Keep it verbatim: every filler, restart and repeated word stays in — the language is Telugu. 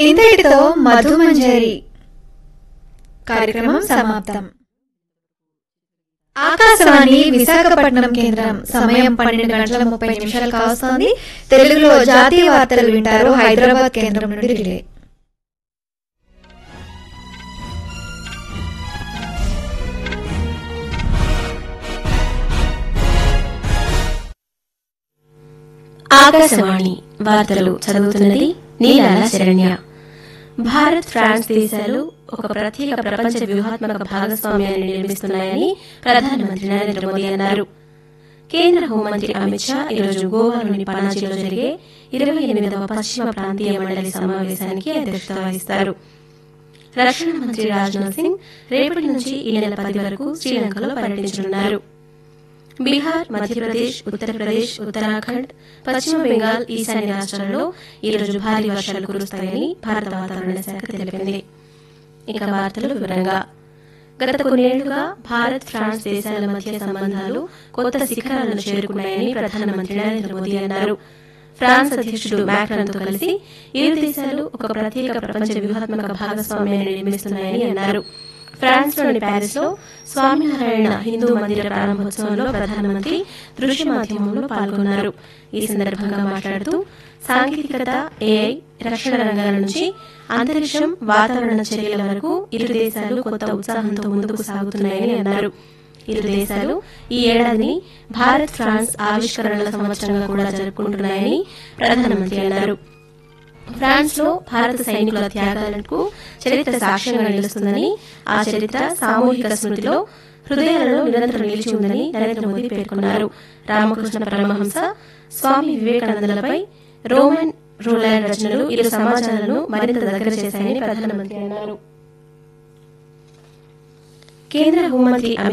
ఇంతటితో మధుమంజరి కార్యక్రమం సమాప్తం. ఆకాశవాణి విశాఖపట్నం కేంద్రం సమయం పన్నెండు గంటల ముప్పై నిమిషాలు కావస్తోంది. తెలుగులో జాతీయ వార్తలు వింటారు హైదరాబాద్ కేంద్రం నుండి రిలే. ఆకాశవాణి వార్తలు చదువుతున్నది నీలాల శరణ్య. భారత్, ఫ్రాన్స్ దేశాలు ఒక ప్రత్యేక ప్రపంచ వ్యూహాత్మక భాగస్వామ్యాన్ని నిర్మిస్తున్నాయని ప్రధానమంత్రి నరేంద్ర మోదీ అన్నారు. కేంద్ర హోంమంత్రి అమిత్ షా ఈరోజు గోవాలోని పనాజీలో జరిగే ఇరవై ఎనిమిదవ పశ్చిమ ప్రాంతీయ మండలి సమావేశానికి అధ్యక్షత వహిస్తారు. రక్షణ మంత్రి రాజ్నాథ్ సింగ్ రేపటి నుంచి ఈ నెల పది వరకు శ్రీలంకలో పర్యటించనున్నారు. బీహార్, మధ్యప్రదేశ్, ఉత్తరప్రదేశ్, ఉత్తరాఖండ్, పశ్చిమ బెంగాల్, ఈశాన్య రాష్ట్రాల్లో ఈరోజు భారీ వర్షాలు కురుస్తాయని భారత వాతావరణ శాఖ తెలిపింది. ఇక వార్తలు వివరంగా. గత కొన్నేళ్లుగా భారత్, ఫ్రాన్స్ దేశాల మధ్య సంబంధాలు కొత్త శిఖరాలను చేరుకున్నాయని ప్రధానమంత్రి నరేంద్ర మోదీ అన్నారు. ఫ్రాన్స్ అధ్యకుడు మ్యాక్రాన్తో కలిసి ఇరు దేశాలు ఒక ప్రత్యేక ప్రపంచ వ్యూహాత్మక భాగస్వామ్యాన్ని నిర్మిస్తున్నాయని అన్నారు. ఫ్రాన్స్లోని ప్యారిస్ లో స్వామినారాయణ హిందూ మందిర ప్రారంభోత్సవంలో ప్రధానమంత్రి దృశ్య మాధ్యమంలో పాల్గొన్నారు. ఈ సందర్భంగా మాట్లాడుతూ సాంకేతికత, ఏఐ, రక్షణ రంగాల నుంచి అంతరిక్షం, వాతావరణ చర్యల వరకు ఇరు దేశాలు కొత్త ఉత్సాహంతో ముందుకు సాగుతున్నాయని అన్నారు. ఇరు దేశాలు ఈ ఏడాదిని భారత్, ఫ్రాన్స్ ఆవిష్కరణల సంవత్సరంగా కూడా జరుపుకుంటున్నాయని ప్రధానమంత్రి అన్నారు. ఫ్రాన్స్ లో భారత సైనికుల త్యాగాలకు చరిత్ర సాక్ష్యంగా నిలుస్తుందని, ఆ చరిత్ర సామూహిక స్మృతిలో హృదయాలలో నిరంతరం నిలిచి ఉందని నరేంద్ర మోదీ పేర్కొన్నారు. రామకృష్ణ పరమహంస, స్వామి వివేకానందలపై రోమన్ రోలాండ్ రచనలు ఇరు సమాజాలను మరింత దగ్గర చేశాయని ప్రధానమంత్రి అన్నారు. కేంద్ర హోంమంత్రి